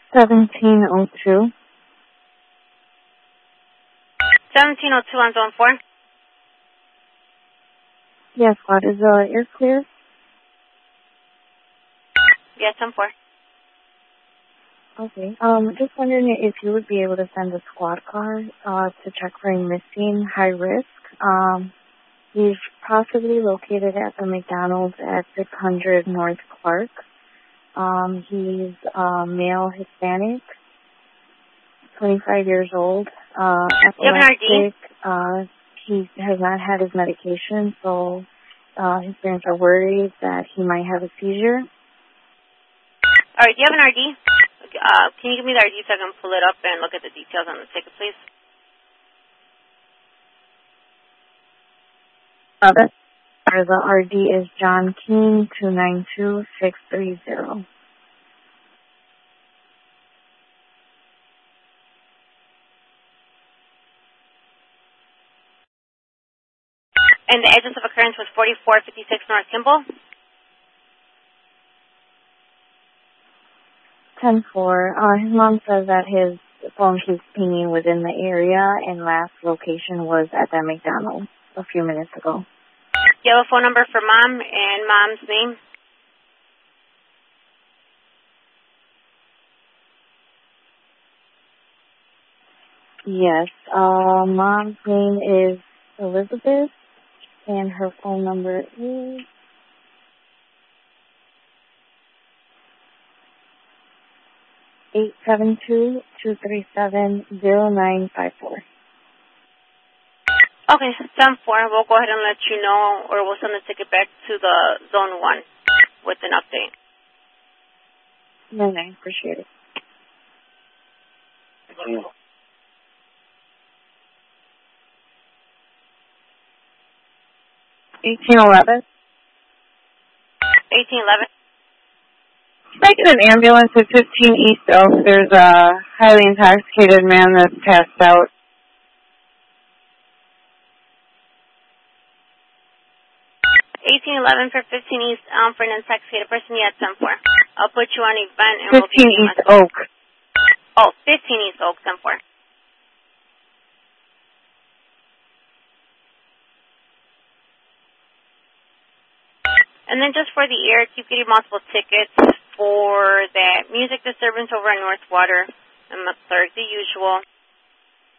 1702. 1702 on zone 4. Yes, squad. Is the air clear? Yes, zone 4. Okay. Just wondering if you would be able to send a squad car to check for a missing high risk. He's possibly located at the McDonald's at 600 North Clark. He's male, Hispanic, 25 years old, epileptic. He has not had his medication, so his parents are worried that he might have a seizure. All right, do you have an RD? Can you give me the RD so I can pull it up and look at the details on the ticket, please? The RD is John King, 292630. And the address of occurrence was 4456 North Kimball? 10-4. His mom says that his phone keeps pinging within the area, and last location was at that McDonald's a few minutes ago. Do you have a phone number for Mom and Mom's name? Yes. Mom's name is Elizabeth, and her phone number is 872-237-0954. Okay, zone 4. We'll go ahead and let you know, or we'll send the ticket back to the zone 1 with an update. No, I appreciate it. 1811. 1811. If I get an ambulance at 15 East Oak, there's a highly intoxicated man that's passed out. 1811 for 15 East Elm for an intoxicated person. Yeah, 10-4. I'll put you on event and 15 we'll give you East Oak. Oh, 15 East Oak, 10-4. And then just for the air, keep getting multiple tickets for that music disturbance over on North Water and McClurg, the usual.